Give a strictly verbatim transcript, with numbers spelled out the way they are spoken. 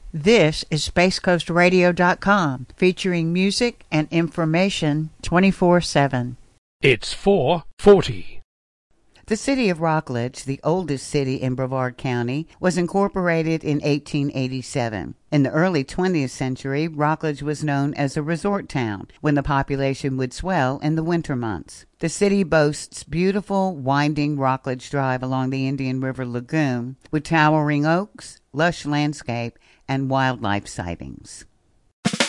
This is space coast radio dot com, featuring music and information twenty-four seven. It's four forty. The city of Rockledge, the oldest city in Brevard County, was incorporated in eighteen eighty-seven. In the early twentieth century, Rockledge was known as a resort town when the population would swell in the winter months. The city boasts beautiful, winding Rockledge Drive along the Indian River Lagoon with towering oaks, lush landscape, and wildlife sightings.